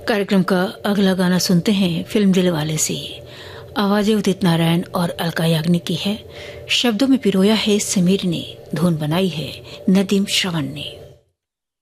कार्यक्रम का अगला गाना सुनते हैं फिल्म दिलवाले से। आवाजें उदित नारायण और अलका याग्निक की है। शब्दों में पिरोया है समीर ने, धुन बनाई है नदीम श्रवण ने।